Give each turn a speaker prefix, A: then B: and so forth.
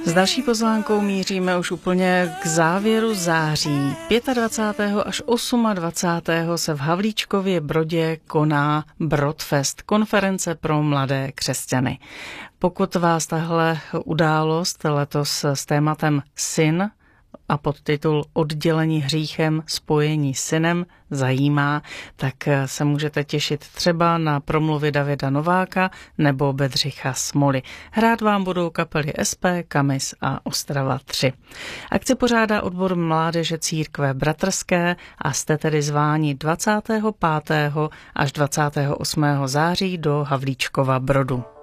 A: S další pozvánkou míříme už úplně k závěru září. 25. až 28. se v Havlíčkově Brodě koná Brodfest, konference pro mladé křesťany. Pokud vás tahle událost letos s tématem Syn a podtitul Oddělení hříchem, spojení s synem zajímá, tak se můžete těšit třeba na promluvy Davida Nováka nebo Bedřicha Smoly. Hrát vám budou kapely SP, Kamis a Ostrava 3. Akci pořádá odbor mládeže Církve bratrské a jste tedy zváni 25. až 28. září do Havlíčkova Brodu.